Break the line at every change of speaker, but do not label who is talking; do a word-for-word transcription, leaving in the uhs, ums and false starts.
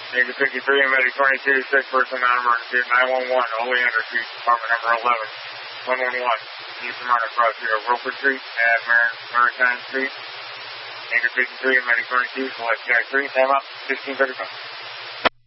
Negative fifty-three, I'm Medic twenty-two, six person non-emergency at nine one one, Oleander Street, apartment number eleven, one one one. Need to run across here, Roper Street and Mar- Maritime Street. Negative fifty-three, I'm Medic twenty-two, select Jack three, time up, fifteen thirty-five.